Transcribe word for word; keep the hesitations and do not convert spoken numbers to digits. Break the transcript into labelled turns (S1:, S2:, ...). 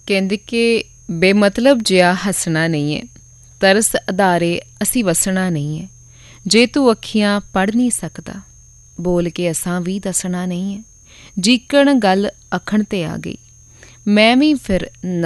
S1: ਕਹਿੰਦੇ ਕਿ ਬੇਮਤਲਬ ਜਿਹਾ ਹੱਸਣਾ ਨਹੀਂ ਹੈ, ਤਰਸ ਅਧਾਰੇ ਅਸੀਂ ਵਸਣਾ ਨਹੀਂ ਹੈ। ਜੇ ਤੂੰ ਅੱਖੀਆਂ ਪੜ੍ਹ ਨਹੀਂ ਸਕਦਾ, ਬੋਲ ਕੇ ਅਸਾਂ ਵੀ ਦੱਸਣਾ ਨਹੀਂ ਹੈ। ਜੀਕਣ ਗੱਲ ਆਖਣ 'ਤੇ ਆ ਗਈ, ਮੈਂ ਵੀ ਫਿਰ